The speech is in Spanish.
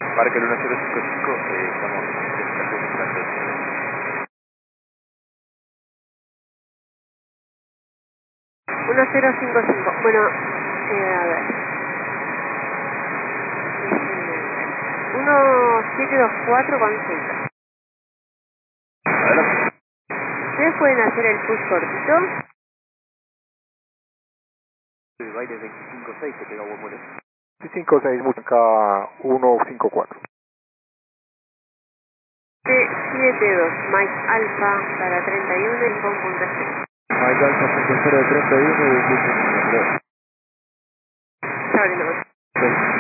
Parque 1055, estamos en verificación de tránsito. 1055. Bueno, a ver. 1724 con cita. Adelante. ¿Ustedes pueden hacer el push cortito? El baile 256 que pega buen vuelo. 56 Mutanca 154. 72 Mike Alpha para 31 en Con.C. Mike Alfa 0031 de 18. Está abriendo.